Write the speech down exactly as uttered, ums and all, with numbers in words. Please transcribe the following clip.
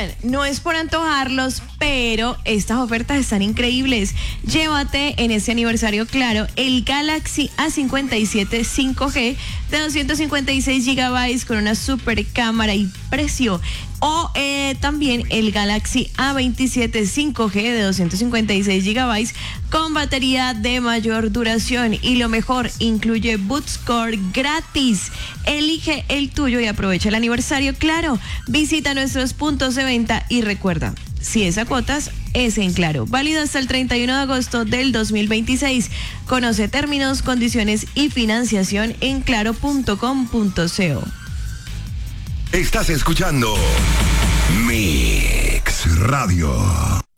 Oigan, no es por antojarlos, pero estas ofertas están increíbles. Llévate en este aniversario Claro el Galaxy A cincuenta y siete cinco G de doscientos cincuenta y seis gigabytes con una super cámara y precio. O eh, también el Galaxy A veintisiete cinco G de doscientos cincuenta y seis gigabytes con batería de mayor duración. Y lo mejor, incluye Boot Score gratis. Elige el tuyo y aprovecha el aniversario Claro. Visita nuestros puntos de venta y recuerda, si es a cuotas, es en Claro. Válido hasta el treinta y uno de agosto del dos mil veintiséis. Conoce términos, condiciones y financiación en claro punto com punto co. Estás escuchando Mix Radio.